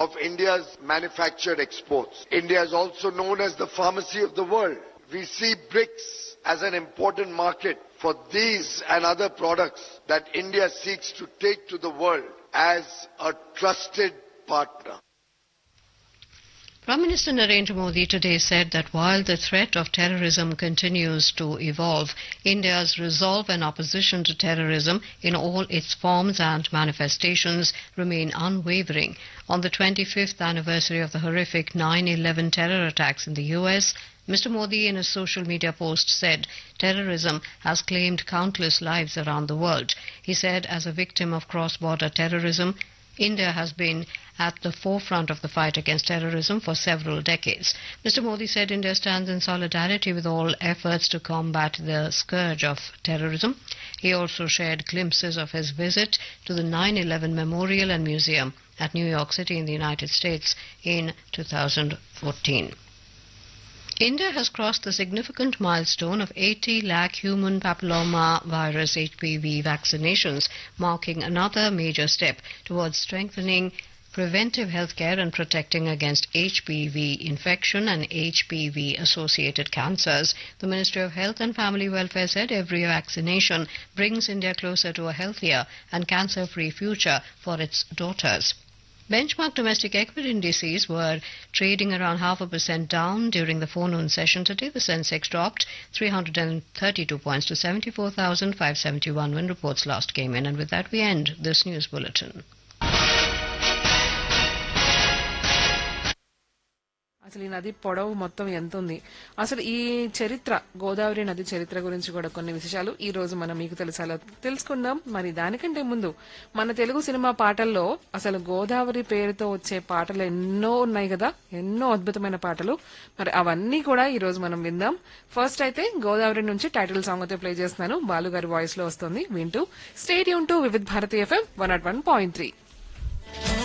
of India's manufactured exports. India is also known as the pharmacy of the world. We see BRICS as an important market for these and other products that India seeks to take to the world as a trusted partner. Prime Minister Narendra Modi today said that while the threat of terrorism continues to evolve, India's resolve and opposition to terrorism in all its forms and manifestations remain unwavering. On the 25th anniversary of the horrific 9/11 terror attacks in the US, Mr. Modi, in a social media post, said terrorism has claimed countless lives around the world. He said, as a victim of cross-border terrorism, India has been at the forefront of the fight against terrorism for several decades. Mr. Modi said India stands in solidarity with all efforts to combat the scourge of terrorism. He also shared glimpses of his visit to the 9/11 Memorial and Museum at New York City in the United States in 2014. India has crossed the significant milestone of 80 lakh human papilloma virus HPV vaccinations, marking another major step towards strengthening preventive healthcare and protecting against HPV infection and HPV-associated cancers. The Ministry of Health and Family Welfare said every vaccination brings India closer to a healthier and cancer-free future for its daughters. Benchmark domestic equity indices were trading around 0.5% down during the forenoon session today. The Sensex dropped 332 points to 74,571 when reports last came in. And with that, we end this news bulletin. అసలు ఈ నది పొడవు మొత్తం ఎంత ఉంది, అసలు ఈ చరిత్ర, గోదావరి నది చరిత్ర గురించి కూడా కొన్ని విషయాలు ఈ రోజు మనం మీకు తెలుసుకుందాం. మరి దానికంటే ముందు మన తెలుగు సినిమా పాటల్లో అసలు గోదావరి పేరుతో వచ్చే పాటలు ఎన్నో ఉన్నాయి కదా, ఎన్నో అద్భుతమైన పాటలు. మరి అవన్నీ కూడా ఈ రోజు మనం విందాం. ఫస్ట్ అయితే గోదావరి నుంచి టైటిల్ సాంగ్ అయితే ప్లే చేస్తున్నాను, బాలు గారి వాయిస్ లో వస్తుంది. వింటూ stadium to Vividh Bharati FM 101.3.